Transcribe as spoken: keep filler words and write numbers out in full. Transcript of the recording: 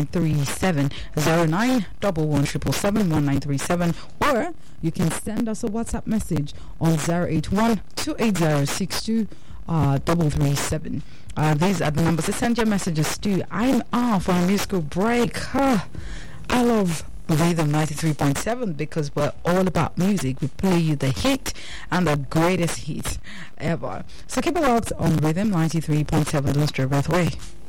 nine three seven, zero nine one one seven seven one nine three seven, or you can send us a WhatsApp message on zero eight one two eight zero six two uh, three three seven. Uh, these are the numbers to send your messages to. I'm off on a musical break. Huh. I love Rhythm ninety-three point seven because we're all about music. We play you the hit and the greatest hit ever. So keep it locked on Rhythm ninety-three point seven. Don't stray breath away.